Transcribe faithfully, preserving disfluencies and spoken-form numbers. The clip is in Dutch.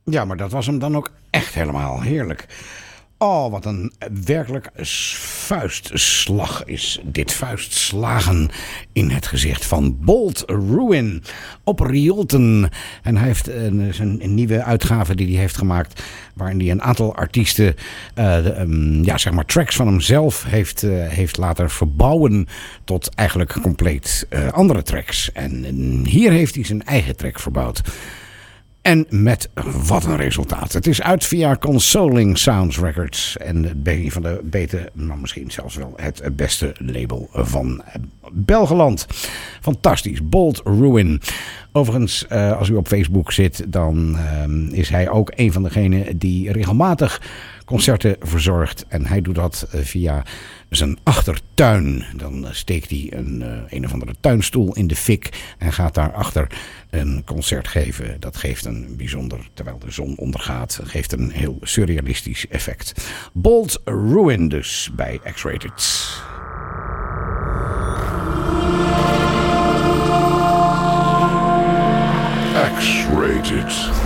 Ja, maar dat was hem dan ook echt helemaal heerlijk. Oh, wat een werkelijk vuistslag is dit. Vuistslagen in het gezicht van Bold Ruin op Riolten. En hij heeft een, een nieuwe uitgave die hij heeft gemaakt, waarin hij een aantal artiesten, uh, de, um, ja, zeg maar tracks van hemzelf heeft, uh, heeft laten verbouwen tot eigenlijk compleet uh, andere tracks. En uh, hier heeft hij zijn eigen track verbouwd. En met wat een resultaat. Het is uit via Consoling Sounds Records. En een van de betere, nou misschien zelfs wel het beste label van Belgeland. Fantastisch. Bold Ruin. Overigens, uh, als u op Facebook zit, dan uh, is hij ook een van degenen die regelmatig concerten verzorgt. En hij doet dat uh, via zijn achtertuin. Dan uh, steekt hij een, uh, een of andere tuinstoel in de fik en gaat daarachter een concert geven. Dat geeft een bijzonder, terwijl de zon ondergaat, geeft een heel surrealistisch effect. Bold Ruin dus bij X-Rated. X-Rated.